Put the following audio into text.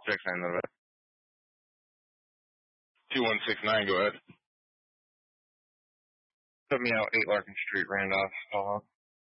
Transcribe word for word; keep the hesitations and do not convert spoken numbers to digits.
Six nine, a little bit. two one six nine, go ahead. Put me out eight Larkin Street, Randolph. Follow.